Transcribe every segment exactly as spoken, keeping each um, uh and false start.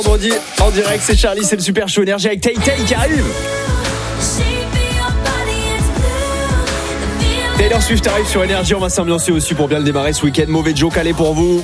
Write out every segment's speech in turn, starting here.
Vendredi en direct, c'est Charlie, c'est le Super Show Énergie avec Tay Tay qui arrive. Taylor Swift arrive sur Énergie, on va s'ambiancer aussi pour bien le démarrer ce week-end. Mauvais Joe calé pour vous.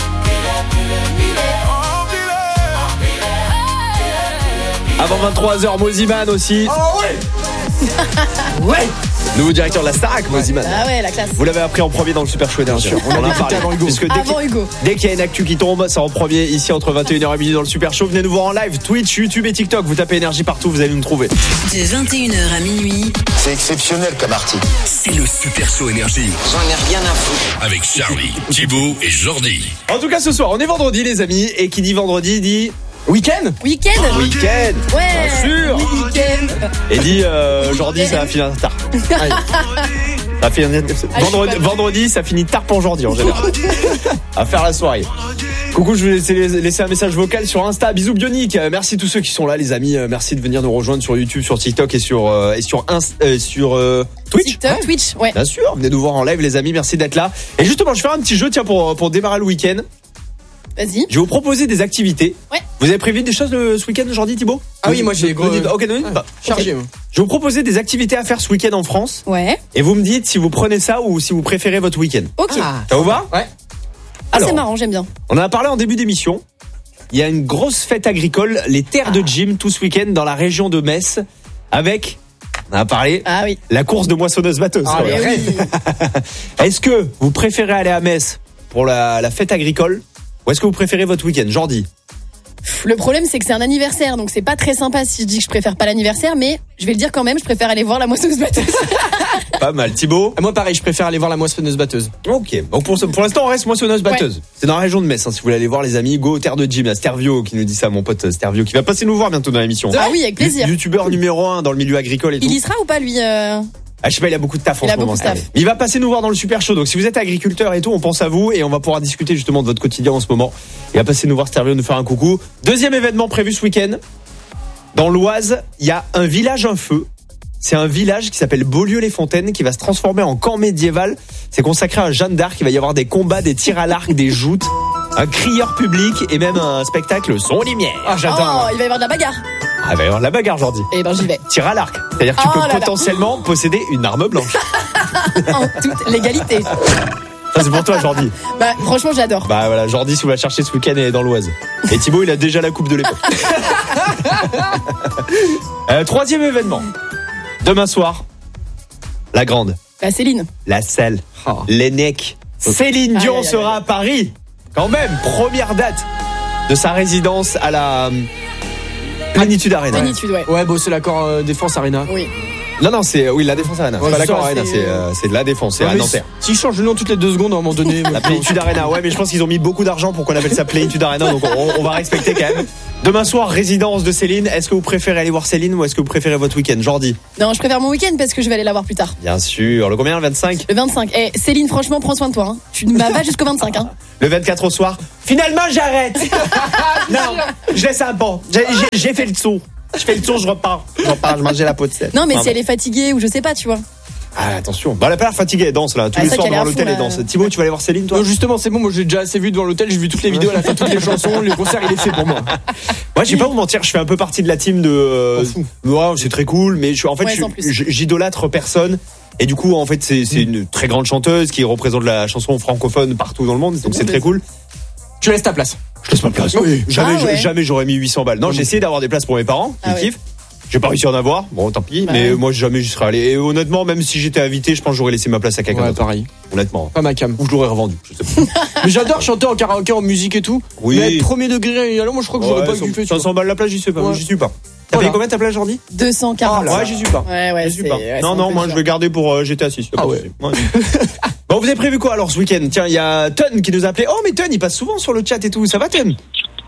Avant vingt-trois heures, Moziman aussi. Oh ouais. Ouais. Nouveau directeur de la Starac, Moziman. Ah ouais, la classe. Vous l'avez appris en premier dans le Super Show Énergie. On en a parlé avant Hugo. Puisque dès Avant qu'il, Hugo. Dès qu'il y a une actu qui tombe, c'est en premier ici entre vingt et une heures et minuit dans le Super Show. Venez nous voir en live, Twitch, YouTube et TikTok. Vous tapez Énergie partout, vous allez nous trouver. De vingt et une heures à minuit. C'est exceptionnel comme article. C'est le Super Show Énergie. J'en ai rien à foutre. Avec Charlie, Thibaut et Jordi. En tout cas, ce soir, on est vendredi, les amis. Et qui dit vendredi dit week-end. Week-end. Week-end. Ouais. Bien sûr. Week-end. Et dit euh, Jordi, ça va finir tard. Allez. Ça fait vendredi, vendredi, ça finit tard pour Jordi en général. À faire la soirée. Coucou, je vais laisser, laisser un message vocal sur Insta. Bisous Bionic. Merci tous ceux qui sont là, les amis. Merci de venir nous rejoindre sur YouTube, sur TikTok et sur euh, et sur Insta, euh, sur euh, Twitch. TikTok, ouais. Twitch, ouais. Bien sûr, venez nous voir en live, les amis. Merci d'être là. Et justement, je vais faire un petit jeu, tiens, pour pour démarrer le week-end. Vas-y. Je vais vous proposer des activités. Ouais. Vous avez prévu des choses le, ce week-end, Jordi, Thibaut? Ah oui, moi j'ai gros. Ok, non, bah, Chargé. okay. Je vais vous proposer des activités à faire ce week-end en France. Ouais. Et vous me dites si vous prenez ça ou si vous préférez votre week-end. Ok. Ah, ça vous va? Ouais. Ah, Alors, c'est marrant, j'aime bien. on en a parlé en début d'émission. Il y a une grosse fête agricole, les terres de gym, tout ce week-end dans la région de Metz, avec, on en a parlé, Ah oui. la course de moissonneuse-batteuse. Ah, les rêves. Est-ce que vous préférez aller à Metz pour la, la fête agricole ou est-ce que vous préférez votre week-end, Jordi? Le problème, c'est que c'est un anniversaire, donc c'est pas très sympa si je dis que je préfère pas l'anniversaire, mais je vais le dire quand même, je préfère aller voir la moissonneuse batteuse. Pas mal, Thibaut. Moi pareil, je préfère aller voir la moissonneuse batteuse. Ok, donc pour, pour l'instant on reste moissonneuse batteuse. Ouais. C'est dans la région de Metz, hein, si vous voulez aller voir les amis, go aux terres de gym. Il y a Stervio qui nous dit ça, mon pote Stervio, qui va passer nous voir bientôt dans l'émission. Ah oui, avec plaisir. Youtubeur numéro un dans le milieu agricole et tout. Il y sera ou pas lui euh... Ah, je sais pas, il a beaucoup de taf en il ce moment. Il a beaucoup de taf. Il va passer nous voir dans le Super Show. Donc si vous êtes agriculteur et tout, on pense à vous et on va pouvoir discuter justement de votre quotidien en ce moment. Il va passer nous voir Stervio, nous faire un coucou. Deuxième événement prévu ce week-end. Dans l'Oise, il y a un village un feu. C'est un village qui s'appelle Beaulieu-les-Fontaines qui va se transformer en camp médiéval. C'est consacré à Jeanne d'Arc. Il va y avoir des combats, des tirs à l'arc, des joutes, un crieur public et même un spectacle son lumière. Ah, j'adore. Oh, il va y avoir de la bagarre. Ah, il va y avoir de la bagarre, Jordi. Eh ben, j'y vais. Tir à l'arc. C'est-à-dire que tu oh peux potentiellement là. posséder une arme blanche. En toute légalité. Ça, c'est pour toi, Jordi. Bah, franchement, j'adore. Bah voilà, Jordi, si vous la cherchez ce week-end, elle est dans l'Oise. Et Thibaut, il a déjà la coupe de l'époque. euh, troisième événement. Demain soir, la grande. La Céline. La selle. Oh. Les necks. Céline Dion aïe, aïe, sera aïe. à Paris. Quand même, première date de sa résidence à la Plénitude Arena. Plénitude, ouais. Ouais, bon, c'est l'accord euh, Défense Arena. Oui. Non, non, c'est oui, la Défense Arena. Ouais, c'est pas l'accord ça, Arena, c'est, euh, c'est de la Défense, c'est ouais, à Nanterre. S'ils changent le nom toutes les deux secondes, à un moment donné. La Plénitude Arena, ouais, mais je pense qu'ils ont mis beaucoup d'argent pour qu'on appelle ça Plénitude Arena, donc on, on va respecter quand même. Demain soir, résidence de Céline. Est-ce que vous préférez aller voir Céline ou est-ce que vous préférez votre week-end, Jordi? Non, je préfère mon week-end parce que je vais aller la voir plus tard. Bien sûr. Le combien, le vingt-cinq? Le vingt-cinq. Eh, Céline, franchement, prends soin de toi. Hein. Tu ne m'as pas jusqu'au vingt-cinq. Hein. Le vingt-quatre au soir. Finalement, j'arrête. Non, je laisse un bon. J'ai, j'ai, j'ai fait le tour. Je fais le tour, je repars. Je repars, je mangeais la peau de sel. Non, mais non, si mais... elle est fatiguée ou je sais pas, tu vois. Ah, attention. Bah, elle a pas l'air fatiguée, elle danse là. Tous ah, les soirs devant l'hôtel, elle danse. Thibaut, tu vas aller voir Céline, toi? Non, justement, c'est bon. Moi, j'ai déjà assez vu devant l'hôtel. J'ai vu toutes les vidéos, elle a fait toutes les chansons. Les concerts, il est fait pour moi. Moi, je vais pas vous mentir, je fais un peu partie de la team de. Euh, ouais, c'est très cool, mais je, en fait, ouais, je, j'idolâtre personne. Et du coup, en fait, c'est, c'est une très grande chanteuse qui représente la chanson francophone partout dans le monde. Donc, c'est très cool. Tu laisses ta place. Je laisse ma place. Oui. Jamais, ah, ouais. jamais j'aurais mis huit cents balles. Non, j'ai essayé d'avoir des places pour mes parents, qui ah, kiffent. Ouais. J'ai pas réussi à en avoir, bon tant pis, bah mais ouais. moi jamais j'y serais allé. Et honnêtement, même si j'étais invité, je pense que j'aurais laissé ma place à quelqu'un ouais, d'autre. Pareil. Honnêtement. Pas ma cam. Ou je l'aurais revendu, je sais pas. Mais j'adore chanter en karaoké, en musique et tout. Oui. Mais premier degré, alors moi je crois que j'aurais ouais, pas dû faire. cinq cents balles la place, j'y suis pas. Ouais. J'y suis pas. T'as voilà. payé combien ta place, Jordi? deux cent quarante. Ah, ouais, j'y suis pas. Ouais, ouais, j'y suis pas. Ouais, non, non, moi dur. Je vais garder pour euh, G T A six. Ah ouais. ouais. Bon, vous avez prévu quoi alors ce week-end? Tiens, il y a Ton qui nous a appelé. Oh, mais Ton, il passe souvent sur le chat et tout. Ça va, Ton?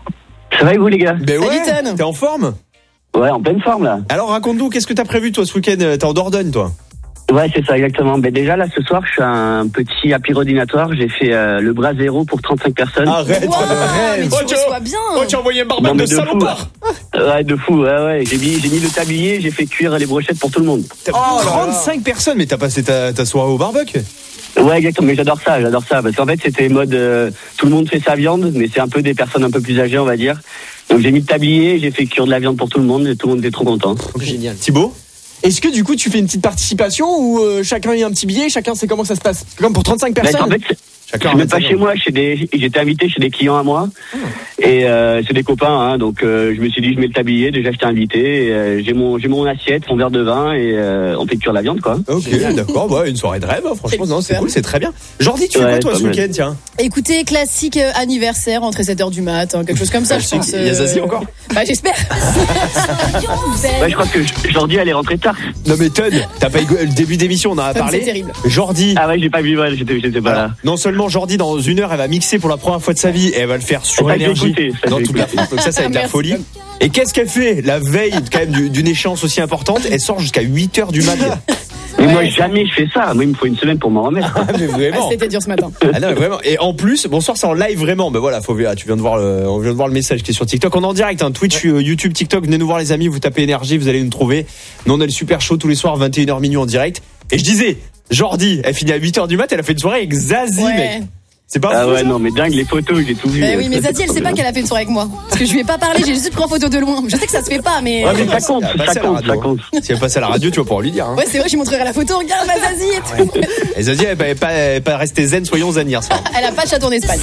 Ça va et vous, les gars? Ben ouais. T'es en forme? Ouais, en pleine forme, là. Alors, raconte-nous, qu'est-ce que t'as prévu, toi, ce week-end? T'es en Dordogne, toi? Ouais, c'est ça, exactement. Ben déjà, là, ce soir, je fais un petit apérodinatoire. J'ai fait euh, le bras zéro pour trente-cinq personnes. Arrête, wow, arrête. Mais tu reçois bien. Oh, tu as envoyé un barman de, de salopard. Ouais, de fou, ouais, ouais. J'ai mis, j'ai mis le tablier, j'ai fait cuire les brochettes pour tout le monde. Oh, trente-cinq personnes, mais t'as passé ta, ta soirée au barbecue? Ouais, exactement, mais j'adore ça, j'adore ça. Parce qu'en fait, c'était mode, euh, tout le monde fait sa viande, mais c'est un peu des personnes un peu plus âgées, on va dire. Donc j'ai mis le tablier, j'ai fait cuire de la viande pour tout le monde, et tout le monde était trop content. Génial. Thibaut ? Est-ce que du coup tu fais une petite participation ou euh, chacun y a un petit billet, chacun sait comment ça se passe ? Comme pour trente-cinq personnes. En fait, chacun je suis même pas chez moi, chez des, j'étais invité chez des clients à moi. Ah. Et euh, c'est des copains, hein, donc euh, je me suis dit je mets le tablier, déjà j'étais invité, et, euh, j'ai mon j'ai mon assiette, mon verre de vin et euh, on fait cuire la viande quoi. Ok, d'accord, bah, une soirée de rêve, hein, franchement non, c'est cool, c'est très bien. Jordi, tu fais ouais, quoi toi ce week-end, tiens ? Écoutez, classique euh, anniversaire, entre sept heures du mat, hein, quelque chose comme ça, je pense. Il y a Zazie encore ? Bah j'espère. Ouais, je crois que Jordi elle est rentrée tard. Non mais Ton, t'as pas eu le début d'émission, on en a parlé. C'est terrible. Jordi. Ah ouais, j'ai pas vu, ouais, j'étais, j'étais pas là. Non seulement Jordi dans une heure elle va mixer pour la première fois de sa vie et elle va le faire sur énergie dans toute la France. Donc ça, ça va être la folie. Et qu'est-ce qu'elle fait la veille quand même d'une échéance aussi importante ? Elle sort jusqu'à huit heures du matin. Mais ouais, moi jamais je fais ça. Moi il me faut une semaine pour m'en remettre. Ah, mais vraiment. Ah, c'était dur ce matin. Ah non, mais vraiment. Et en plus, bonsoir, c'est en live vraiment. Ben voilà, faut ah, tu viens de voir le, on vient de voir le message qui est sur TikTok. On est en direct, hein, Twitch, ouais. YouTube, TikTok. Venez nous voir les amis. Vous tapez énergie, vous allez nous trouver. Nous on a le super show tous les soirs vingt et une heures minuit en direct. Et je disais, Jordi, elle finit à huit heures du mat. Elle a fait une soirée avec Zazie, ouais. mec. C'est pas ah fou, ouais, ça non, mais dingue, les photos, j'ai tout vu. Bah oui, mais Zazie, elle sait pas qu'elle a fait une soirée avec moi. Parce que je lui ai pas parlé, j'ai juste pris en photo de loin. Je sais que ça se fait pas, mais. Ouais, mais ça compte, ça compte, ça compte. Si elle passe à la radio, tu vas pouvoir lui dire. Hein. Ouais, c'est vrai, je lui montrerai la photo, regarde ma Zazie et tout. Ouais. Et Zazie, elle n'est pas, pas restée zen, soyons zen hier soir. Elle a pas de château en Espagne.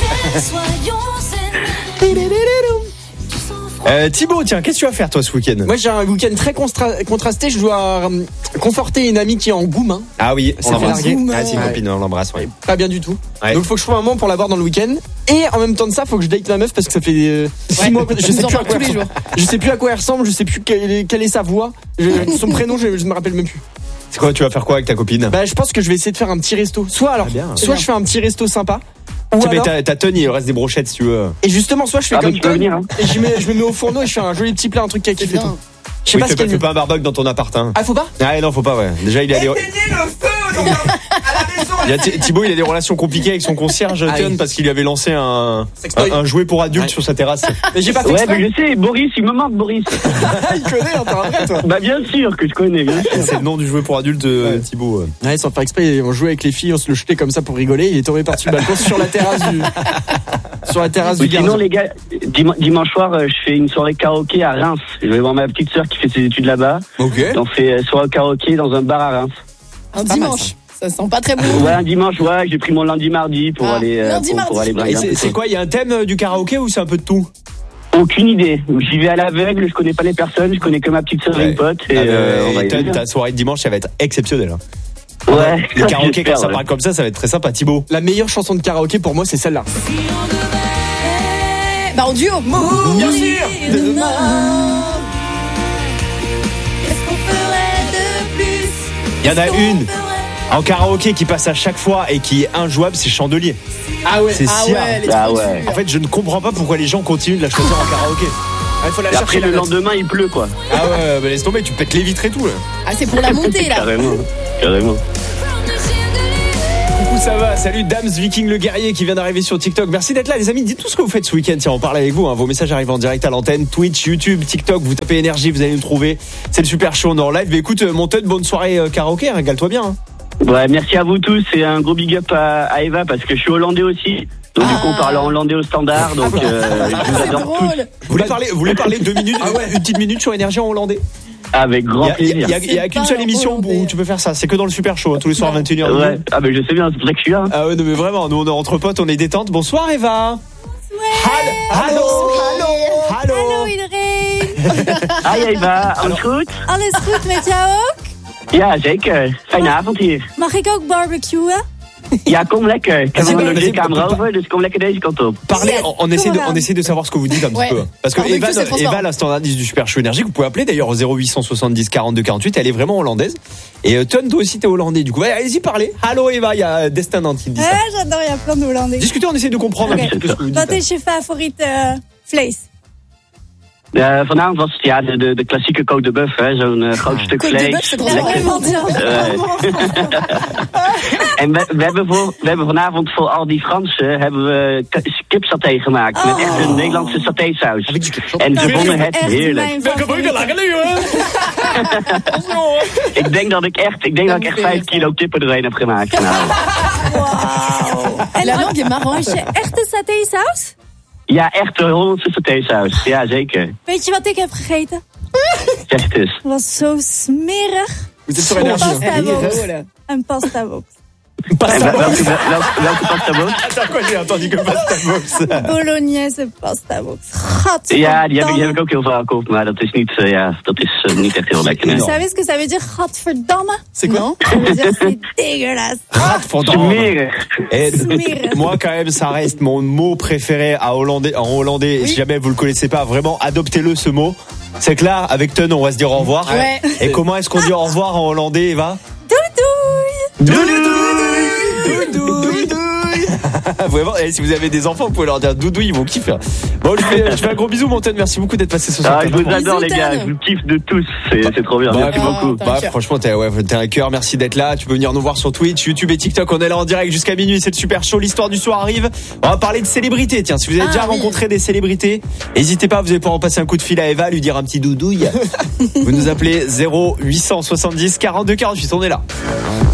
Euh, Thibaut, tiens, qu'est-ce que tu vas faire toi ce week-end ? Moi j'ai un week-end très constra- contrasté, je dois euh, conforter une amie qui est en Goumin. Ah oui, on l'embrasse. Ah, c'est une ouais. copine, on l'embrasse. Ouais. Pas bien du tout. Ouais. Donc faut que je trouve un moment pour la voir dans le week-end. Et en même temps de ça, faut que je date ma meuf parce que ça fait euh, six ouais. mois que je sais plus à quoi elle ressemble. Je sais plus à quoi elle ressemble, je sais plus quelle est, quelle est sa voix. Je, son prénom, je, je me rappelle même plus. C'est quoi, tu vas faire quoi avec ta copine ? Bah je pense que je vais essayer de faire un petit resto. Soit alors, ah soit je fais un petit resto sympa. Ou tu alors... mets ta, ta Tony, il reste des brochettes si tu veux. Et justement, soit je fais ah comme Tony venir, hein. et je, mets, je me mets au fourneau et je fais un joli petit plat, un truc qui a kiffé tout. Je sais oui, pas ce qu'il fais pas un barbecue dans ton appart. Hein. Ah, faut pas ? Ah non, faut pas, ouais. Déjà, il a des. le feu dans la... à la maison. Il y a t- Thibaut, il a des relations compliquées avec son concierge, ah, Ton, oui. parce qu'il lui avait lancé un, un, un jouet pour adultes ouais. sur sa terrasse. Mais j'ai pas fait ouais, exprès. mais je sais, Boris, il me manque, Boris. Il connaît, hein, t'es un vrai, toi. Bah, bien sûr que je connais, bien sûr. C'est le nom du jouet pour adultes, ouais. Thibaut. Ouais, sans faire exprès, on jouait avec les filles, on se le jetait comme ça pour rigoler, il est tombé par-dessus le balcon sur la terrasse du. Sur la terrasse oui, du gardien. Sinon, les gars, dimanche, dimanche soir, je fais une soirée karaoké à Reims. Je vais voir ma petite sœur qui fait ses études là-bas. Ok. On fait soirée karaoké dans un bar à Reims. Un dimanche. Ça sent pas très bon. Ouais, un dimanche, ouais, j'ai pris mon lundi mardi pour ah, aller lundi, pour, mardi. pour aller brailler. Et c'est, c'est quoi, il y a un thème du karaoké ou c'est un peu de tout ? Aucune idée. J'y vais à l'aveugle, je connais pas les personnes, je connais que ma petite sœur et une pote. Et, ah, euh, euh, et Ton, ta soirée de dimanche, ça va être exceptionnel. Hein. Ouais. Le karaoké, quand ça ouais. parle comme ça, ça va être très sympa. Thibaut. La meilleure chanson de karaoké pour moi, c'est celle-là. Bah en duo. Bien sûr. Il y en a une en karaoké qui passe à chaque fois et qui est injouable, c'est Chandelier. Ah ouais. C'est ah Sia. ouais, ah ouais. En fait, je ne comprends pas pourquoi les gens continuent de la choisir en karaoké. Ah, il faut la et chercher. Après le lendemain, il pleut quoi. Ah ouais, bah laisse tomber, tu pètes les vitres et tout là. Ah c'est pour la montée là. Carrément, carrément. Coucou, ça va, salut Dams Viking le guerrier qui vient d'arriver sur TikTok. Merci d'être là les amis, dites tout ce que vous faites ce week-end. Tiens, on parle avec vous, hein. Vos messages arrivent en direct à l'antenne, Twitch, YouTube, TikTok, vous tapez énergie, vous allez nous trouver. C'est le super show, on est en live. Mais écoute, mon Ton, bonne soirée euh, karaoké, régale-toi bien. Hein. Ouais, merci à vous tous et un gros big up à, à Eva parce que je suis hollandais aussi. Donc ah. du coup on parle en hollandais au standard, donc euh, je vous adore tous. Vous voulez parler, vous voulez parler deux minutes, ah ouais, une petite minute sur énergie en hollandais? Avec grand plaisir. Il n'y a, a, a qu'une seule émission où tu peux faire ça. C'est que dans le super show, hein, tous les soirs à vingt et une heures. Ouais. Ah, mais je sais bien, c'est pour ça que je suis là. Hein. Ah ouais, non, mais vraiment, nous on est entre potes, on est détente. Bonsoir Eva. Bonsoir. Hallo. Hallo. Hallo. Hallo iedereen. Hi Eva, alles goed? Alles goed met jou ook? Ja, zeker. Fijne avond hier. Mag ik ook barbecuen? Ja, kom lekker. Ik heb een logiekamer over, dus kom lekker deze kant op. Parlez, on, on, essaie de, on essaie de savoir ce que vous dites un petit ouais. peu. Parce que Eva, Eva, la standardiste du Super Show Énergie, vous pouvez appeler d'ailleurs au zéro huit cent soixante-dix quarante-deux quarante-huit, elle est vraiment hollandaise. Et Ton, toi aussi t'es hollandais, du coup, ouais, allez-y, parlez. Hallo Eva, il y a Destin Nantes qui dit ça. Ouais, j'adore, il y a plein de hollandais. Discutez, on essaie de comprendre okay. un petit peu ce que vous dites. Wat is je favoriete uh, vlees? Uh, vanavond was het ja, de, de, de klassieke Côte de Bœuf, hè, zo'n uh, groot stuk Côte vlees. De Bœuf, en we, we, hebben voor, we hebben vanavond voor al die Fransen hebben we kipsaté gemaakt. Oh. Met echt een Nederlandse satésaus. En ze vonden het heerlijk. ik denk dat ik echt, ik denk dat ik echt vijf kilo kippen erheen heb gemaakt. Nou. Wauw. En la langue est marrant. Is je echte satésaus? Ja, echt Hollandse satésaus. Ja, zeker. Weet je wat ik heb gegeten? Zeg het eens. Het was zo smerig. Vous êtes sur énergie. Pasta box. Een pasta box. En wel- welke, welke, welke pasta box? Attends, quoi, j'ai entendu que pasta box. Bolognese pasta box. Ja, die heb, ik, die heb ik ook heel vaak op, maar dat is niet, uh, ja, dat is uh, niet echt heel lekker. Nee. Vous savez ce que ça veut dire? Gadverdamme. C'est quoi? Ça veut dire c'est dégueulasse. Smerig. Et Smerig. moi, quand même, ça reste mon mot préféré à hollandais, en hollandais. Et si jamais vous le connaissez pas, vraiment, adoptez-le ce mot. C'est que là, avec Ton, on va se dire au revoir. Ouais. Et comment est-ce qu'on dit au revoir en hollandais, Eva? Doei doei. Vraiment, et si vous avez des enfants, vous pouvez leur dire doudou, ils vont kiffer. Bon, je fais, je fais un gros bisou, mon Ton. Merci beaucoup d'être passé ce soir. Ah, je vous adore, les Bisous, gars. Tan. Je vous kiffe de tous. C'est, c'est trop bien. Bah, Merci oh, beaucoup. t'as Bah, un cœur. franchement, t'es, ouais, t'es un cœur. Merci d'être là. Tu peux venir nous voir sur Twitch, YouTube et TikTok. On est là en direct jusqu'à minuit. C'est le super show. L'histoire du soir arrive. On va parler de célébrités. Tiens, si vous avez Ah, déjà oui. rencontré des célébrités, n'hésitez pas. Vous allez pouvoir en passer un coup de fil à Eva, lui dire un petit doudouille. Vous nous appelez zéro huit cent soixante-dix quarante-deux quarante-huit. On est là.